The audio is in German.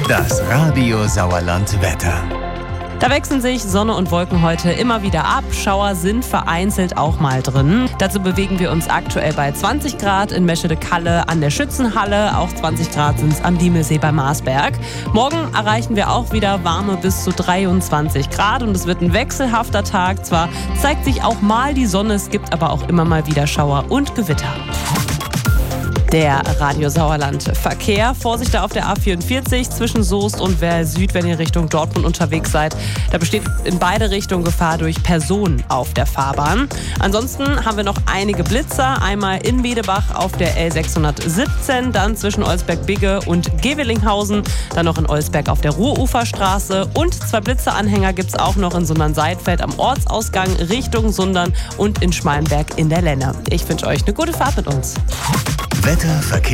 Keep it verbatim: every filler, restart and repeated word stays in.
Das Radio Sauerland Wetter. Da wechseln sich Sonne und Wolken heute immer wieder ab. Schauer sind vereinzelt auch mal drin. Dazu bewegen wir uns aktuell bei zwanzig Grad in Meschede-Kalle an der Schützenhalle. Auch zwanzig Grad sind es am Diemelsee bei Marsberg. Morgen erreichen wir auch wieder warme bis zu dreiundzwanzig Grad und es wird ein wechselhafter Tag. Zwar zeigt sich auch mal die Sonne, es gibt aber auch immer mal wieder Schauer und Gewitter. Der Radio Sauerland Verkehr. Vorsicht da auf der A vierundvierzig zwischen Soest und Werl Süd, wenn ihr Richtung Dortmund unterwegs seid. Da besteht in beide Richtungen Gefahr durch Personen auf der Fahrbahn. Ansonsten haben wir noch einige Blitzer. Einmal in Medebach auf der L sechshundertsiebzehn, dann zwischen Olsberg-Bigge und Gevelinghausen, dann noch in Olsberg auf der Ruhruferstraße und zwei Blitzeranhänger gibt es auch noch in Sundern-Seidfeld am Ortsausgang Richtung Sundern und in Schmalenberg in der Lenne. Ich wünsche euch eine gute Fahrt mit uns. Wetter, Verkehr.